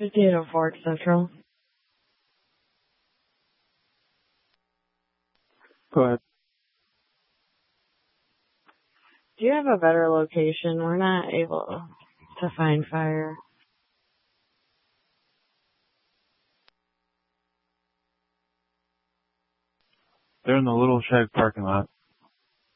Potato Fork Central. Go ahead. Do you have a better location? We're not able to find fire. They're in the Little Shag parking lot.